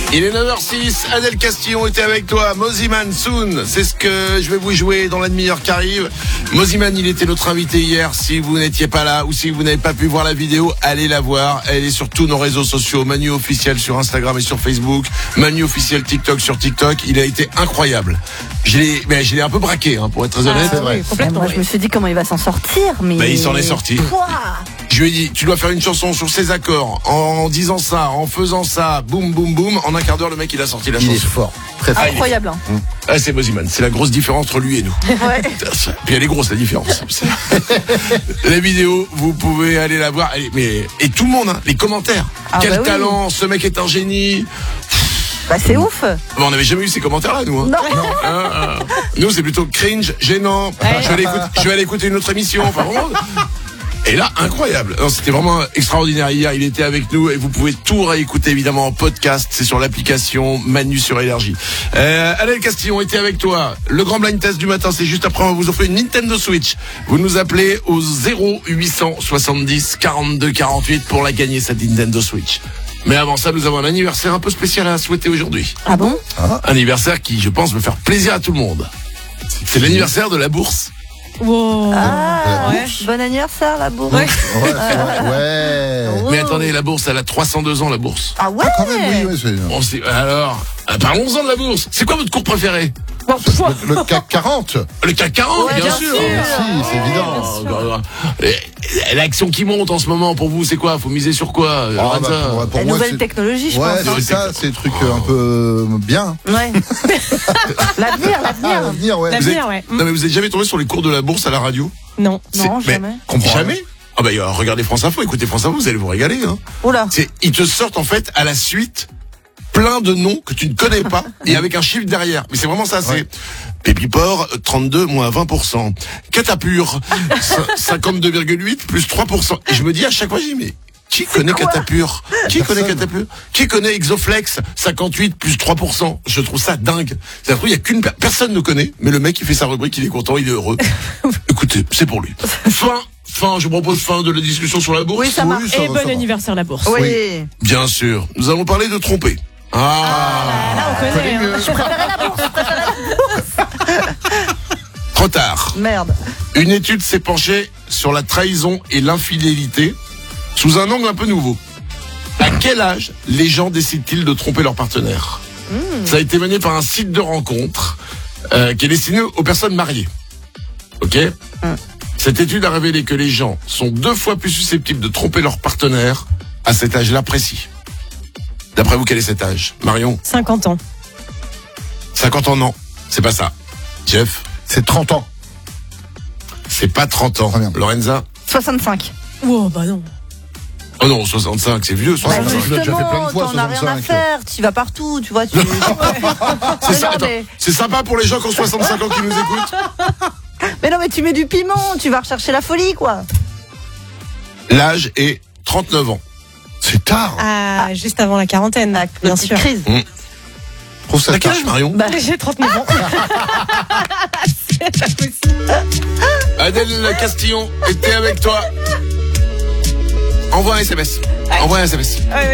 Il est 9h06, Adèle Castillon était avec toi, Moziman Soon, c'est ce que je vais vous jouer dans la demi-heure qui arrive. Moziman, il était notre invité hier, si vous n'étiez pas là ou si vous n'avez pas pu voir la vidéo, allez la voir, elle est sur tous nos réseaux sociaux, Manu officiel sur Instagram et sur Facebook, Manu officiel TikTok sur TikTok, il a été incroyable. Je l'ai un peu braqué, pour être très honnête. C'est vrai. Moi, je me suis dit comment il va s'en sortir, mais... Il s'en est sorti. Pouah. Je lui ai dit, tu dois faire une chanson sur ces accords, en disant ça, en faisant ça, boum, boum, boum. En un quart d'heure, le mec, il a sorti la chanson. Il est fort, très fort. Incroyable. Hein. Ah, c'est Moziman, c'est la grosse différence entre lui et nous. Ouais. Puis elle est grosse, la différence. La vidéo, vous pouvez aller la voir. Et tout le monde, les commentaires. Quel talent, ce mec est un génie. Bah, c'est ouf. Bon, on n'avait jamais eu ces commentaires-là, nous. Non. Nous, c'est plutôt cringe, gênant. Je vais aller écouter une autre émission. Enfin, vraiment. Et là, incroyable. Non, c'était vraiment extraordinaire. Hier, il était avec nous et vous pouvez tout réécouter évidemment en podcast. C'est sur l'application Manu sur Énergie. Adèle Castillon était avec toi. Le grand blind test du matin, c'est juste après. On va vous offrir une Nintendo Switch. Vous nous appelez au 0870 42 48 pour la gagner, cette Nintendo Switch. Mais avant ça, nous avons un anniversaire un peu spécial à souhaiter aujourd'hui. Ah bon? Anniversaire qui, je pense, veut faire plaisir à tout le monde. C'est l'anniversaire de la bourse. Wow. Ouais. Bon anniversaire, la bourse. Ouais. Mais attendez, la bourse, elle a 302 ans, la bourse. Ah ouais? Quand même, oui, Alors, parlons-en de la bourse. C'est quoi votre cours préféré? le CAC 40. Le CAC 40, bien sûr. Si, c'est évident. L'action qui monte en ce moment, pour vous, c'est quoi? Faut miser sur quoi, Lorenza? Pour La moi, nouvelle technologie, je pense. Ouais, c'est ça, c'est des trucs un peu bien. Ouais. L'avenir. Ouais. L'avenir, ouais. Non, mais vous êtes jamais tombé sur les cours de la bourse à la radio? Non. Non, jamais. Jamais? Ah bah, regardez France Info, écoutez France Info, vous allez vous régaler, hein. Oula. Ils te sortent, en fait, à la suite, plein de noms que tu ne connais pas et avec un chiffre derrière. Mais c'est vraiment ça, c'est Pépiport, 32 moins 20%. Catapure, 52,8 plus 3%. Et je me dis à chaque fois, mais qui connaît Catapure? Qui connaît Catapure? Qui connaît Exoflex, 58 plus 3%? Je trouve ça dingue. C'est-à-dire qu'il y a qu'une personne ne connaît, mais le mec, il fait sa rubrique, il est content, il est heureux. Écoutez, c'est pour lui. Je propose fin de la discussion sur la bourse. Oui, ça marche. Et bon anniversaire, la bourse. Oui. Bien sûr. Nous allons parler de tromper. Là, on connaît. Je préférais la bourse. Trop tard. Merde. Une étude s'est penchée sur la trahison et l'infidélité sous un angle un peu nouveau. À quel âge les gens décident-ils de tromper leur partenaire? Ça a été mené par un site de rencontre qui est destiné aux personnes mariées. Ok. Cette étude a révélé que les gens sont 2 fois plus susceptibles de tromper leur partenaire à cet âge-là précis. D'après vous, quel est cet âge, Marion? 50 ans. 50 ans, non. C'est pas ça. Jeff? C'est 30 ans. C'est pas 30 ans. Lorenza? 65. Oh, bah non. Oh non, 65, c'est vieux, 65. Je l'ai déjà fait plein de fois, t'en as rien à 65. faire, tu vas partout, tu vois. C'est ça, attends, c'est sympa pour les gens qui ont 65 ans qui nous écoutent. Mais non, mais tu mets du piment, tu vas rechercher la folie, quoi. L'âge est 39 ans. C'est tard. Juste avant la quarantaine, La bien petite sûr. crise. Je trouve ça T'as quel tard. âge, Marion? J'ai 39 ans. C'est pas possible. Adèle Castillon était avec toi. Envoie un SMS. Envoie un SMS.